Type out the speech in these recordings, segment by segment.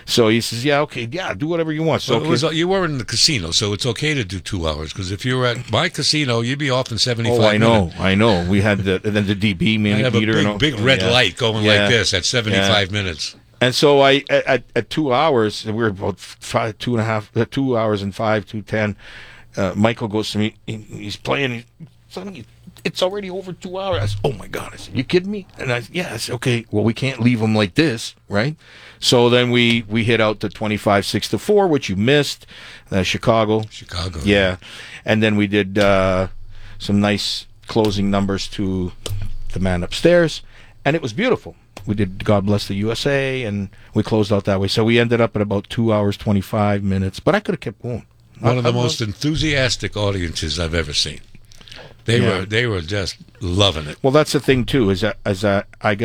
So he says, yeah, okay, yeah, do whatever you want. So you were in the casino, so it's okay to do 2 hours. Because if you were at my casino, you'd be off in 75 minutes. I know. We had the DB I have meter. a big red light going like this at 75 minutes. And so at 2 hours, we were about 2 hours and 2:10. Michael goes to me. He's playing. Suddenly, it's already over 2 hours. I said, oh my God! I said, you kidding me? And I said, okay. Well, we can't leave him like this, right? So then we hit out to 25-6-4, which you missed. Chicago. Yeah, and then we did some nice closing numbers to the man upstairs, and it was beautiful. We did God Bless the USA, and we closed out that way. So we ended up at about 2 hours, 25 minutes. But I could have kept going. One of the most enthusiastic audiences I've ever seen. They were just loving it. Well, that's the thing too. Is that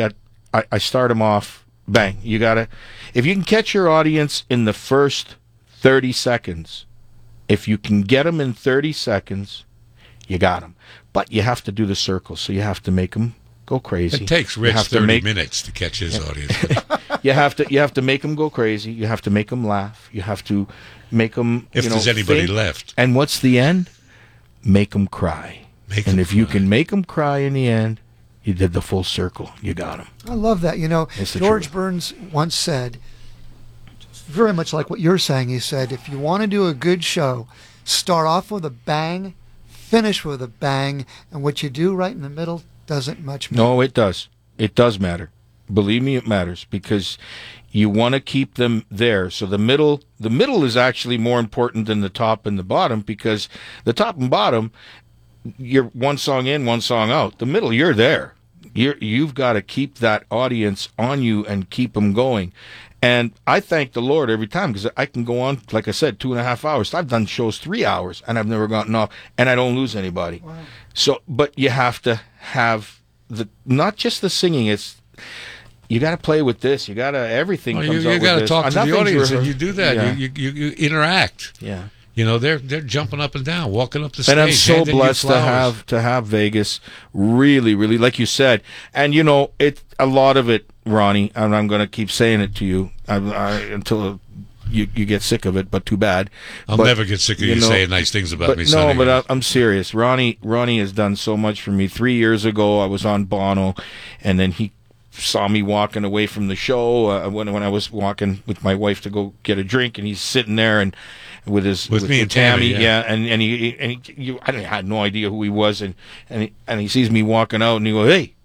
I start them off. Bang! You gotta. If you can catch your audience in the first 30 seconds, if you can get them in 30 seconds, you got them. But you have to do the circle, so you have to make them go crazy. It takes Rich 30 minutes to catch his audience. You have to make them go crazy. You have to make them laugh. You have to make them. If there's anybody left. And what's the end? Make them cry. If you can make them cry in the end, you did the full circle. You got them. I love that. George Burns once said, very much like what you're saying, he said, if you want to do a good show, start off with a bang, finish with a bang, and what you do right in the middle doesn't much matter. No, it does. It does matter. Believe me, it matters, because you want to keep them there. So the middle is actually more important than the top and the bottom, because the top and bottom, you're one song in, one song out. The middle, you're there. You've got to keep that audience on you and keep them going. And I thank the Lord every time, because I can go on, like I said, 2.5 hours. I've done shows 3 hours, and I've never gotten off, and I don't lose anybody. Wow. So, but you have to have not just the singing. It's you got to play with this. You got to everything. Well, comes you out got to with talk this. to the audience, and you do that. Yeah. You interact. Yeah. They're jumping up and down, walking up the stage. And I'm so blessed to have Vegas, really, really, like you said. And it a lot of it, Ronnie. And I'm going to keep saying it to you until you get sick of it. But too bad. I'll never get sick of you saying nice things about me. No, but I'm serious. Ronnie has done so much for me. 3 years ago, I was on Bono, and then he saw me walking away from the show when I was walking with my wife to go get a drink, and he's sitting there and. With me and Tammy, and he I had no idea who he was, and he sees me walking out, and he goes, hey.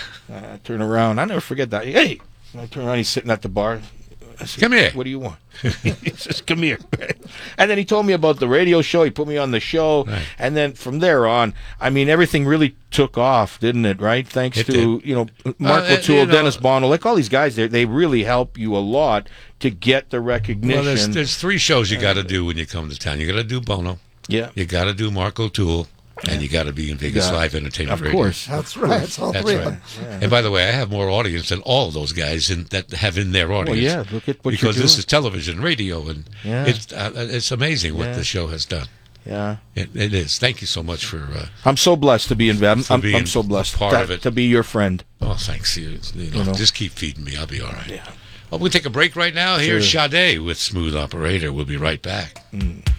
I turn around, I never forget that. Hey, and I turn around, he's sitting at the bar. I said, come here. What do you want? He says, come here. And then he told me about the radio show. He put me on the show, right. And then from there on, I mean, everything really took off, didn't it? Right, thanks to Mark O'Toole, Dennis Bono, like all these guys. They really help you a lot to get the recognition. Well, there's 3 shows you got to do when you come to town. You got to do Bono. Yeah. You got to do Mark O'Toole. And you got to be in Vegas Live Entertainment Radio. Of course. That's right. It's all three of them. Yeah. And by the way, I have more audience than all of those guys that have in their audience. Well, yeah, look at what because you're this doing. is television, radio, and it's amazing what the show has done. Yeah, it is. Thank you so much for. I'm so blessed to be in. I'm so blessed to be your friend. Oh, thanks. You just keep feeding me. I'll be all right. Yeah. Well, we'll take a break right now. Here's Sade with Smooth Operator. We'll be right back.